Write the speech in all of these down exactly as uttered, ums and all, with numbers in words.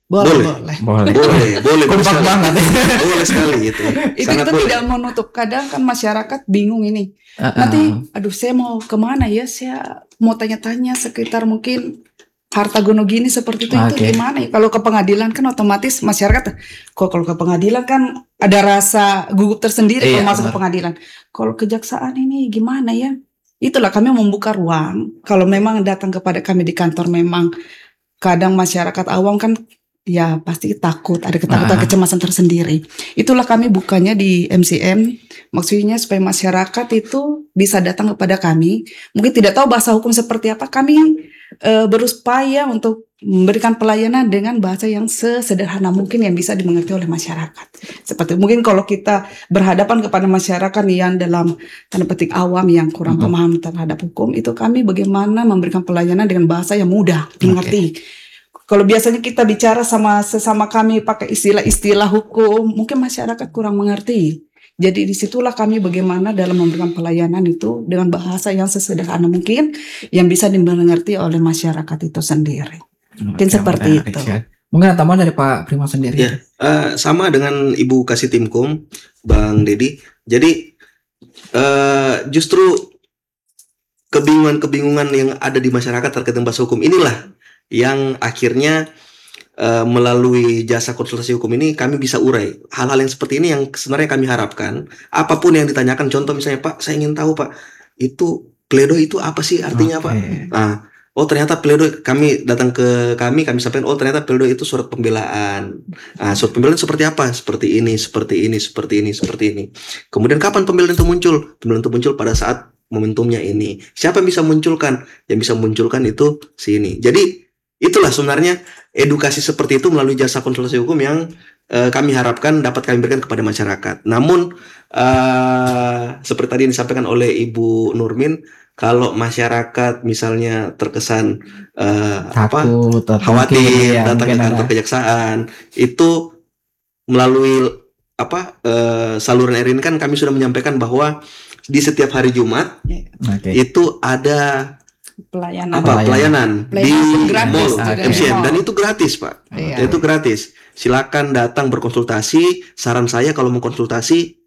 Boleh, Boleh. boleh. Boleh, boleh, boleh Kompak sekali. banget. Boleh sekali itu. Itu Sangat itu boleh. tidak menutup. Kadang kan masyarakat bingung ini. Uh, Nanti, uh, aduh saya mau kemana ya? Saya mau tanya-tanya sekitar mungkin harta gono gini seperti itu, itu Oke. gimana ya? Kalau ke pengadilan kan otomatis masyarakat, kok kalau ke pengadilan kan ada rasa gugup tersendiri Iya, kalau masuk ke benar. pengadilan. Kalau kejaksaan ini gimana ya? Itulah kami membuka ruang. Kalau memang datang kepada kami di kantor, memang kadang masyarakat awam kan ya pasti takut, ada ketakutan, Ah. kecemasan tersendiri. Itulah kami bukanya di M C M, maksudnya supaya masyarakat itu bisa datang kepada kami. Mungkin tidak tahu bahasa hukum seperti apa, kami eh, berupaya untuk memberikan pelayanan dengan bahasa yang sesederhana mungkin yang bisa dimengerti oleh masyarakat. Seperti mungkin kalau kita berhadapan kepada masyarakat yang dalam tanda petik awam yang kurang Mm-mm. paham terhadap hukum, itu kami bagaimana memberikan pelayanan dengan bahasa yang mudah dimengerti. Kalau biasanya kita bicara sama sesama kami pakai istilah-istilah hukum, mungkin masyarakat kurang mengerti. Jadi disitulah kami bagaimana dalam memberikan pelayanan itu dengan bahasa yang sesederhana mungkin, yang bisa dimengerti oleh masyarakat itu sendiri. Mungkin Oke, seperti menarik itu. ya. Mungkin tambahan dari Pak Prima sendiri. Ya, eh, sama dengan Ibu Kasih Timkum, Bang Dedi. Jadi eh, justru kebingungan-kebingungan yang ada di masyarakat terkait dengan bahasa hukum inilah yang akhirnya uh, melalui jasa konsultasi hukum ini kami bisa urai hal-hal yang seperti ini yang sebenarnya kami harapkan. Apapun yang ditanyakan, contoh misalnya, Pak, saya ingin tahu, Pak, itu pledoi itu apa sih artinya, Oke. Pak? Nah, oh ternyata pledoi, kami datang ke kami, kami sampaikan, oh ternyata pledoi itu surat pembelaan. Nah, surat pembelaan seperti apa? Seperti ini, seperti ini, seperti ini, seperti ini. Kemudian kapan pembelaan itu muncul? Pembelaan itu muncul pada saat momentumnya ini. Siapa yang bisa munculkan? Yang bisa munculkan itu si ini. Jadi itulah sebenarnya edukasi seperti itu melalui jasa konsultasi hukum yang uh, kami harapkan dapat kami berikan kepada masyarakat. Namun uh, seperti tadi yang disampaikan oleh Ibu Nurmin, kalau masyarakat misalnya terkesan uh, Takut, apa atau khawatir mungkin, ya, datang ke mungkin kantor ada- kejaksaan, itu melalui apa uh, saluran R ini kan kami sudah menyampaikan bahwa di setiap hari Jumat Oke. itu ada Pelayanan. apa pelayanan, Pelayanan di gratis, mall tidak M C M mall. dan itu gratis, Pak. Iya. Itu gratis. Silakan datang berkonsultasi. Saran saya kalau mau konsultasi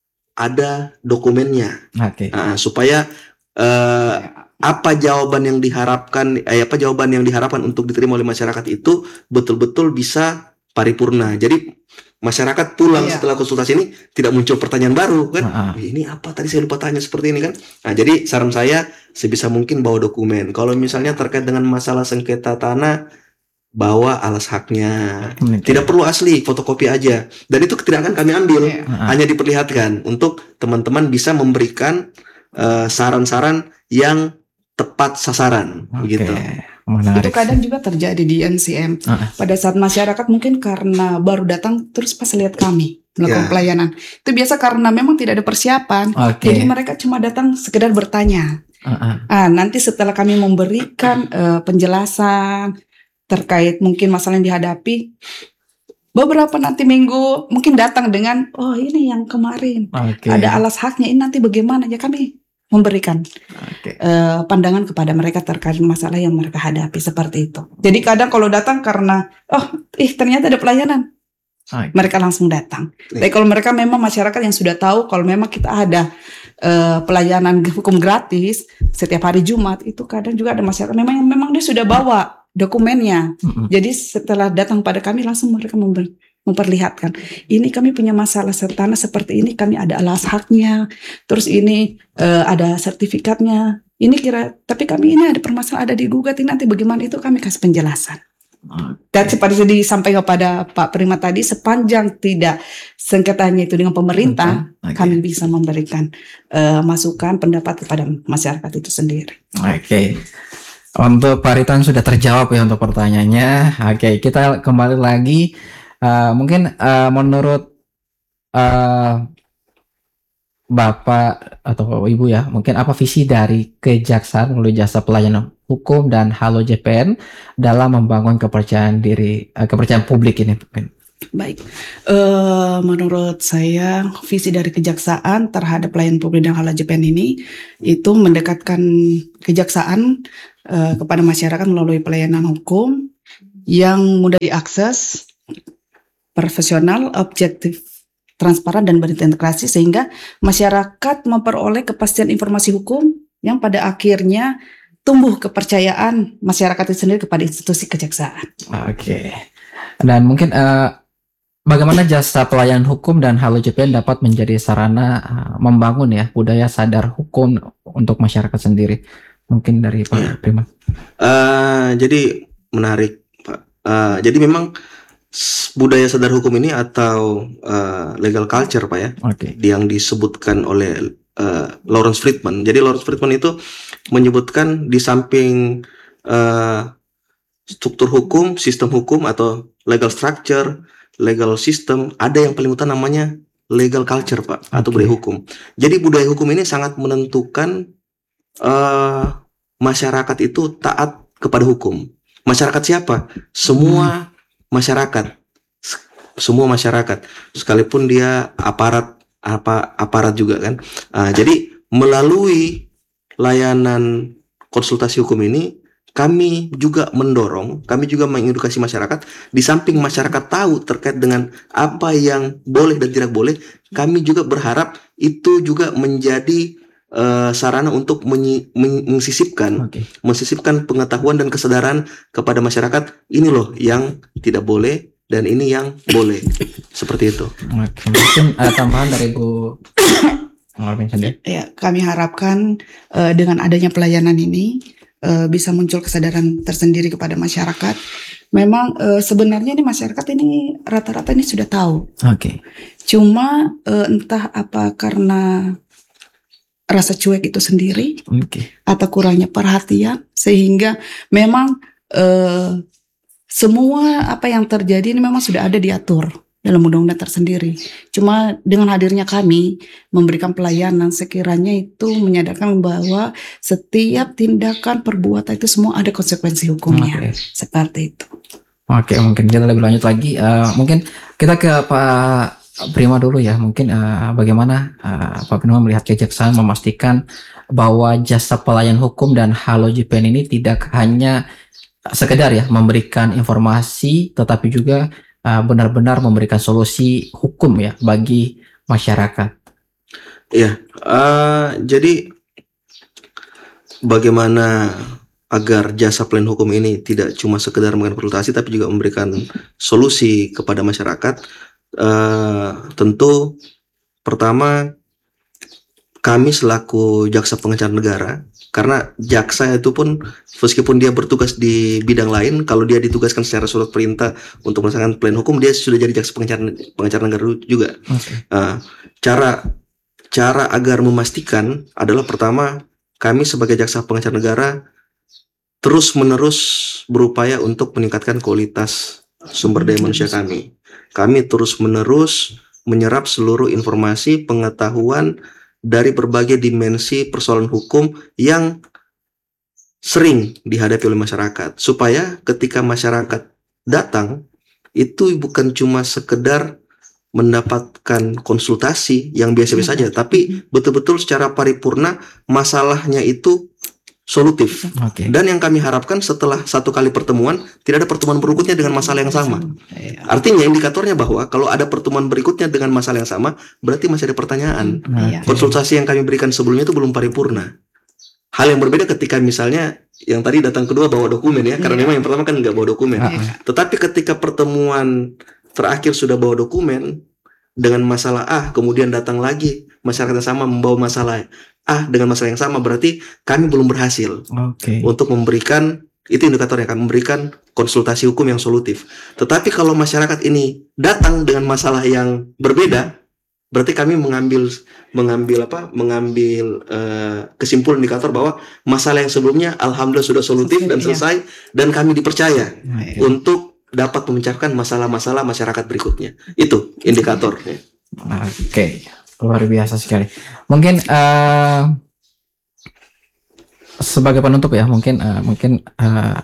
ada dokumennya. Oke. Nah, supaya eh, apa jawaban yang diharapkan, eh, apa jawaban yang diharapkan untuk diterima oleh masyarakat itu betul-betul bisa paripurna. Jadi masyarakat pulang Iya. setelah konsultasi ini tidak muncul pertanyaan baru kan? Ah. Ini apa tadi saya lupa tanya seperti ini kan? Nah, jadi saran saya sebisa mungkin bawa dokumen. Kalau misalnya terkait dengan masalah sengketa tanah, bawa alas haknya. Oke. Tidak perlu asli, fotokopi aja. Dan itu tidak akan kami ambil, Iya. Ah. hanya diperlihatkan untuk teman-teman bisa memberikan uh, saran-saran yang tepat sasaran, Oke. begitu. Menarik. Itu kadang juga terjadi di M C M. Ah. Pada saat masyarakat mungkin karena baru datang terus pas lihat kami melakukan Ya. pelayanan. Itu biasa karena memang tidak ada persiapan. Oke. Jadi mereka cuma datang sekedar bertanya. Ah, ah. Ah, nanti setelah kami memberikan eh, penjelasan terkait mungkin masalah yang dihadapi, beberapa nanti minggu mungkin datang dengan, oh ini yang kemarin Oke. ada alas haknya, ini nanti bagaimana ya, kami memberikan Oke. eh, pandangan kepada mereka terkait masalah yang mereka hadapi seperti itu. Jadi kadang kalau datang karena oh ih ternyata ada pelayanan, Oke. mereka langsung datang. Tapi kalau mereka memang masyarakat yang sudah tahu kalau memang kita ada eh, pelayanan hukum gratis setiap hari Jumat, itu kadang juga ada masyarakat memang yang memang dia sudah bawa dokumennya. Mm-mm. Jadi setelah datang pada kami langsung mereka member- memperlihatkan, ini kami punya masalah tanah seperti ini, kami ada alas haknya, terus ini eh, ada sertifikatnya, ini kira, tapi kami ini ada permasalahan ada digugat, ini nanti bagaimana, itu kami kasih penjelasan. Dan seperti disampaikan kepada Pak Prima tadi, sepanjang tidak sengketanya itu dengan pemerintah, Oke. kami bisa memberikan eh, masukan pendapat kepada masyarakat itu sendiri. Oke. Untuk Pak Riton sudah terjawab ya untuk pertanyaannya. Oke, kita kembali lagi. Uh, mungkin uh, menurut uh, Bapak atau Ibu ya, mungkin apa visi dari Kejaksaan melalui jasa pelayanan hukum dan Halo J P N dalam membangun kepercayaan diri, uh, kepercayaan publik ini? Baik, eh, menurut saya visi dari Kejaksaan terhadap pelayanan publik dan Halo J P N ini itu mendekatkan Kejaksaan eh, kepada masyarakat melalui pelayanan hukum yang mudah diakses, profesional, objektif, transparan, dan berintegrasi sehingga masyarakat memperoleh kepastian informasi hukum yang pada akhirnya tumbuh kepercayaan masyarakat itu sendiri kepada institusi kejaksaan. Oke. Dan mungkin uh, bagaimana jasa pelayanan hukum dan Halo J P N dapat menjadi sarana uh, membangun ya budaya sadar hukum untuk masyarakat sendiri? Mungkin dari Pak Ya. Prima. Uh, jadi menarik, Pak. Uh, jadi memang s- budaya sadar hukum ini atau uh, legal culture, Pak ya, Oke. yang disebutkan oleh uh, Lawrence Friedman. Jadi Lawrence Friedman itu menyebutkan di samping uh, struktur hukum, sistem hukum atau legal structure, legal system, ada yang paling utama namanya legal culture, Pak, atau Oke. budaya hukum. Jadi budaya hukum ini sangat menentukan uh, masyarakat itu taat kepada hukum. Masyarakat siapa? Semua masyarakat, S- semua masyarakat, sekalipun dia aparat apa aparat juga kan. Ah, jadi melalui layanan konsultasi hukum ini kami juga mendorong, kami juga mengedukasi masyarakat. Di samping masyarakat tahu terkait dengan apa yang boleh dan tidak boleh, kami juga berharap itu juga menjadi eh, sarana untuk menyi- men- mensisipkan, Oke. mensisipkan pengetahuan dan kesadaran kepada masyarakat. Ini loh yang tidak boleh dan ini yang boleh, seperti itu. Oke. Mungkin ada tambahan dari Bu Normin sendiri. Ya, kami harapkan eh, dengan adanya pelayanan ini eh, bisa muncul kesadaran tersendiri kepada masyarakat. Memang eh, sebenarnya ini masyarakat ini rata-rata ini sudah tahu. Oke. Cuma eh, entah apa karena rasa cuek itu sendiri Oke. atau kurangnya perhatian sehingga memang eh, semua apa yang terjadi ini memang sudah ada diatur dalam undang-undang tersendiri. Cuma dengan hadirnya kami memberikan pelayanan sekiranya itu menyadarkan bahwa setiap tindakan perbuatan itu semua ada konsekuensi hukumnya. Oke. Seperti itu. Oke, mungkin kita lebih lanjut lagi. Eh, mungkin kita ke Pak Prima dulu ya. Mungkin eh, bagaimana eh, Pak Prima melihat kejaksaan memastikan bahwa jasa pelayan hukum dan Halo J P N ini tidak hanya sekedar ya memberikan informasi, tetapi juga eh, benar-benar memberikan solusi hukum ya bagi masyarakat. Iya, eh, jadi bagaimana agar jasa pelayan hukum ini tidak cuma sekedar memberikan konsultasi tapi juga memberikan solusi kepada masyarakat. Eh, tentu pertama kami selaku jaksa pengacara negara, karena jaksa itu pun meskipun dia bertugas di bidang lain, kalau dia ditugaskan secara surat perintah untuk melaksanakan pelayanan hukum, dia sudah jadi jaksa pengacara pengacara negara juga. Oke. Eh, cara cara agar memastikan adalah pertama kami sebagai jaksa pengacara negara terus-menerus berupaya untuk meningkatkan kualitas sumber daya manusia kami. Kami terus-menerus menyerap seluruh informasi, pengetahuan dari berbagai dimensi persoalan hukum yang sering dihadapi oleh masyarakat. Supaya ketika masyarakat datang, itu bukan cuma sekedar mendapatkan konsultasi yang biasa-biasa saja, tapi betul-betul secara paripurna masalahnya itu solutif. Oke. Dan yang kami harapkan setelah satu kali pertemuan tidak ada pertemuan berikutnya dengan masalah yang sama. Artinya indikatornya bahwa kalau ada pertemuan berikutnya dengan masalah yang sama, berarti masih ada pertanyaan. Iya. Konsultasi yang kami berikan sebelumnya itu belum paripurna. Hal yang berbeda ketika misalnya yang tadi datang kedua bawa dokumen ya, karena Iya. memang yang pertama kan nggak bawa dokumen. Ah, Tetapi ketika pertemuan terakhir sudah bawa dokumen dengan masalah A, kemudian datang lagi masyarakat yang sama membawa masalah A dengan masalah yang sama, berarti kami belum berhasil Oke. untuk memberikan, itu indikatornya, kami memberikan konsultasi hukum yang solutif. Tetapi kalau masyarakat ini datang dengan masalah yang berbeda, berarti kami mengambil mengambil apa? Mengambil eh, kesimpulan indikator bahwa masalah yang sebelumnya alhamdulillah sudah solutif dan Iya. selesai, dan kami dipercaya Oke. untuk dapat memecahkan masalah-masalah masyarakat berikutnya. Itu indikatornya. Oke, luar biasa sekali. Mungkin eh, sebagai penutup ya, mungkin eh, mungkin eh,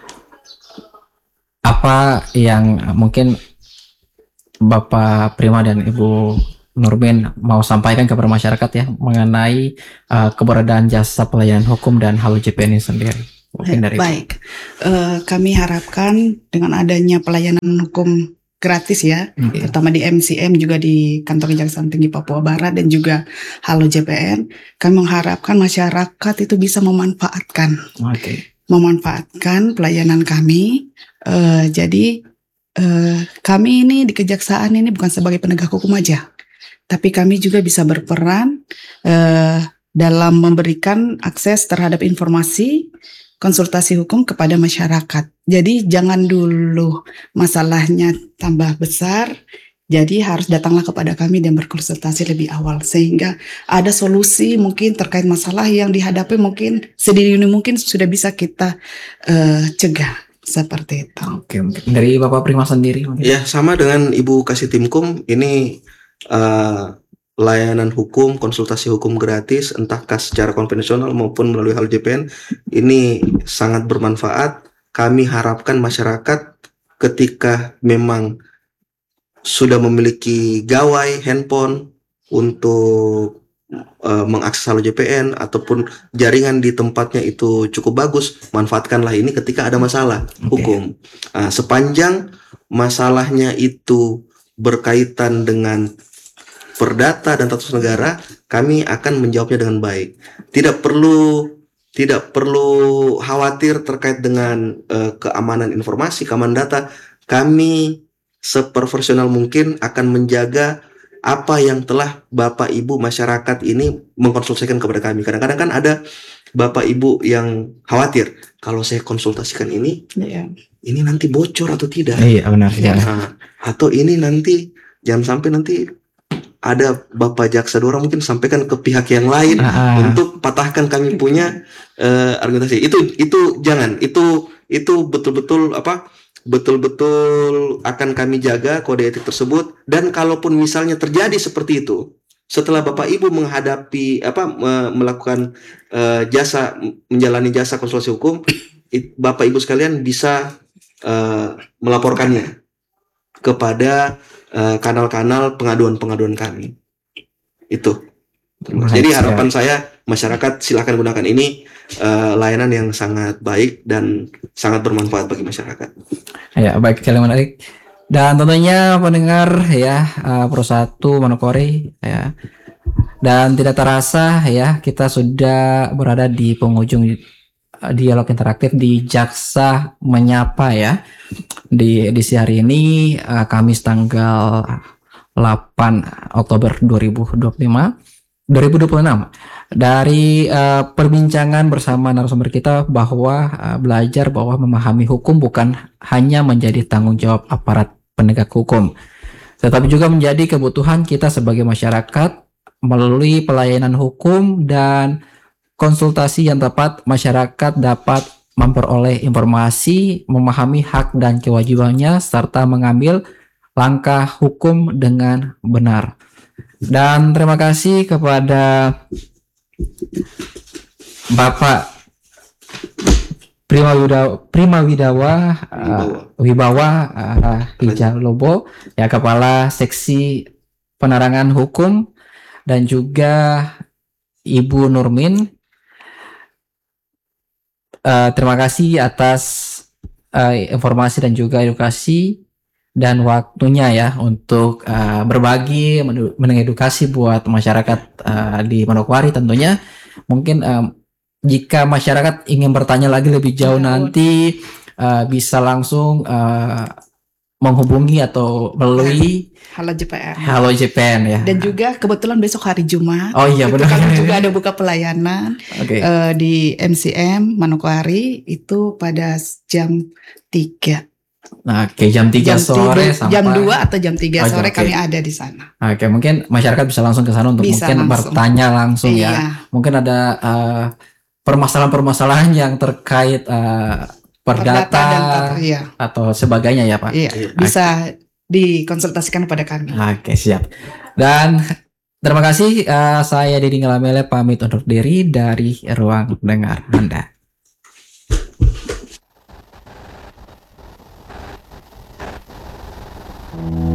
apa yang eh, mungkin Bapak Prima dan Ibu Nurmin mau sampaikan kepada masyarakat ya mengenai eh, keberadaan jasa pelayanan hukum dan Halo J P N ini sendiri. Mungkin dari Baik, Eh, kami harapkan dengan adanya pelayanan hukum gratis ya, Oke. terutama di M C M juga di Kantor Kejaksaan Tinggi Papua Barat dan juga Halo J P N, kami mengharapkan masyarakat itu bisa memanfaatkan, Oke. memanfaatkan pelayanan kami. Eh, jadi eh, kami ini di Kejaksaan ini bukan sebagai penegak hukum aja, tapi kami juga bisa berperan eh, dalam memberikan akses terhadap informasi konsultasi hukum kepada masyarakat. Jadi jangan dulu masalahnya tambah besar, jadi harus datanglah kepada kami dan berkonsultasi lebih awal sehingga ada solusi mungkin terkait masalah yang dihadapi mungkin sedini mungkin sudah bisa kita eh, cegah seperti itu. Oke, mungkin dari Bapak Prima sendiri mungkin. Ya, sama dengan Ibu Kasih Timkum, ini eh, layanan hukum, konsultasi hukum gratis, entahkah secara konvensional maupun melalui Halo J P N, ini sangat bermanfaat. Kami harapkan masyarakat ketika memang sudah memiliki gawai handphone untuk uh, mengakses Halo J P N ataupun jaringan di tempatnya itu cukup bagus, manfaatkanlah ini ketika ada masalah hukum. Uh, sepanjang masalahnya itu berkaitan dengan perdata dan tata usaha negara, kami akan menjawabnya dengan baik. Tidak perlu tidak perlu khawatir terkait dengan uh, keamanan informasi, keamanan data. Kami seprofesional mungkin akan menjaga apa yang telah Bapak Ibu masyarakat ini mengkonsultasikan kepada kami. Kadang-kadang kan ada Bapak Ibu yang khawatir kalau saya konsultasikan ini, Ya. ini nanti bocor atau tidak? Iya benar ya. Nah, atau ini nanti jangan sampai nanti ada Bapak Jaksa Dora mungkin sampaikan ke pihak yang lain Ah, ah. untuk patahkan kami punya eh, argumentasi. Itu itu jangan. Itu itu betul-betul apa? Betul-betul akan kami jaga kode etik tersebut, dan kalaupun misalnya terjadi seperti itu setelah Bapak Ibu menghadapi apa me- melakukan eh, jasa menjalani jasa konsultasi hukum, it- Bapak Ibu sekalian bisa eh, melaporkannya kepada eh, kanal-kanal pengaduan-pengaduan kami. Itu. Terima kasih. Jadi harapan saya masyarakat silakan gunakan ini, eh, layanan yang sangat baik dan sangat bermanfaat bagi masyarakat. Ya, baik, sekali menarik. Dan tentunya pendengar ya, uh, Pro satu Manokwari ya. Dan tidak terasa ya, kita sudah berada di penghujung uh, dialog interaktif di Jaksa Menyapa ya. Di edisi hari ini uh, Kamis tanggal delapan Oktober dua ribu dua puluh lima dua ribu dua puluh enam. Dari uh, perbincangan bersama narasumber kita bahwa uh, belajar bahwa memahami hukum bukan hanya menjadi tanggung jawab aparat penegak hukum, tetapi juga menjadi kebutuhan kita sebagai masyarakat. Melalui pelayanan hukum dan konsultasi yang tepat, masyarakat dapat memperoleh informasi, memahami hak dan kewajibannya, serta mengambil langkah hukum dengan benar. Dan terima kasih kepada Bapak Prima Widawa, Prima Widawa uh, Wibawa uh, Hijalobo ya, Kepala Seksi Penerangan Hukum, dan juga Ibu Nurmin. Uh, terima kasih atas uh, informasi dan juga edukasi dan waktunya ya untuk uh, berbagi, mengedukasi buat masyarakat uh, di Manokwari tentunya. Mungkin um, jika masyarakat ingin bertanya lagi lebih jauh nanti uh, bisa langsung uh, menghubungi atau melalui Halo J P N. Halo J P N ya. Dan juga kebetulan besok hari Jumat. Oh iya, itu benar. kami juga ada buka pelayanan Oke. eh, di M C M Manokwari itu pada jam tiga. Nah, oke, jam tiga sore sampai jam dua atau jam tiga Oke, sore oke. kami ada di sana. Oke, mungkin masyarakat bisa langsung ke sana untuk Bisa mungkin langsung. bertanya langsung ya. Iya. Mungkin ada uh, permasalahan-permasalahan yang terkait uh, perdata Perdata dan tata, iya. atau sebagainya ya, Pak. Iya, bisa dikonsultasikan kepada kami. Oke, siap. Dan terima kasih, uh, saya Deddy Ngelamele pamit undur diri dari ruang dengar Anda.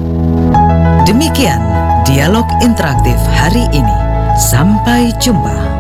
Demikian dialog interaktif hari ini. Sampai jumpa.